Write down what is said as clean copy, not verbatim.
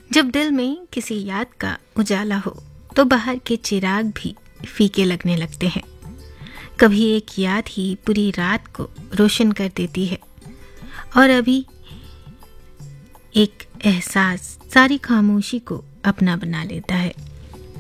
जब दिल में किसी याद का उजाला हो तो बाहर के चिराग भी फीके लगने लगते हैं। कभी एक याद ही पूरी रात को रोशन कर देती है और अभी एक एहसास सारी खामोशी को अपना बना लेता है।